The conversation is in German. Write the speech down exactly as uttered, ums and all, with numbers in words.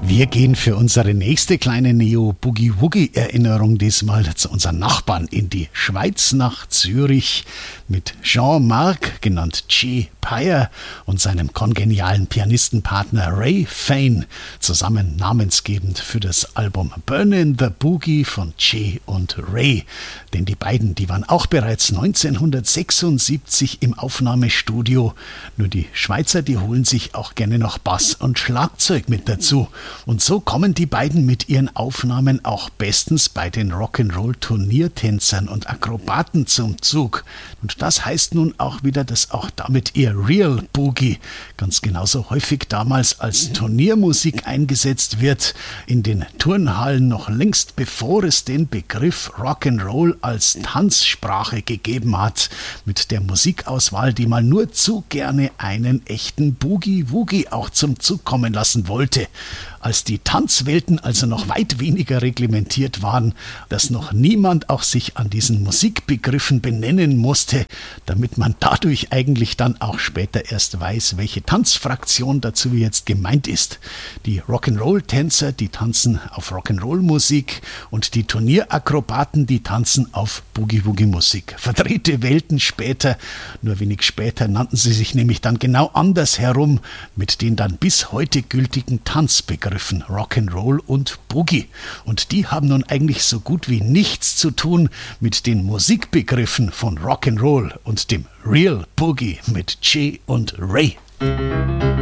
Wir gehen für unsere nächste kleine Neo-Boogie-Woogie-Erinnerung diesmal zu unseren Nachbarn in die Schweiz nach Zürich mit Jean-Marc, genannt Jay Pyer, und seinem kongenialen Pianistenpartner Ray Fane, zusammen namensgebend für das Album Burnin' the Boogie von Jay und Ray. Denn die beiden, die waren auch bereits neunzehnhundertsechsundsiebzig im Aufnahmestudio. Nur die Schweizer, die holen sich auch gerne noch Bass und Schlagzeug mit dazu. Und so kommen die beiden mit ihren Aufnahmen auch bestens bei den Rock'n'Roll-Turniertänzern und Akrobaten zum Zug. Und das heißt nun auch wieder, dass auch damit ihr Real Boogie ganz genauso häufig damals als Turniermusik eingesetzt wird, in den Turnhallen noch längst bevor es den Begriff Rock'n'Roll als Tanzsprache gegeben hat, mit der Musikauswahl, die man nur zu gerne einen echten Boogie-Woogie auch zum Zug kommen lassen wollte. Als die Tanzwelten also noch weit weniger reglementiert waren, dass noch niemand auch sich an diesen Musikbegriffen benennen musste, damit man dadurch eigentlich dann auch später erst weiß, welche Tanzfraktion dazu jetzt gemeint ist. Die Rock'n'Roll-Tänzer, die tanzen auf Rock'n'Roll-Musik, und die Turnierakrobaten, die tanzen auf Boogie-Woogie-Musik. Verdrehte Welten später, nur wenig später nannten sie sich nämlich dann genau anders herum, mit den dann bis heute gültigen Tanzbegriffen Rock'n'Roll und Boogie. Und die haben nun eigentlich so gut wie nichts zu tun mit den Musikbegriffen von Rock'n'Roll und dem Real Boogie mit Jay und Ray.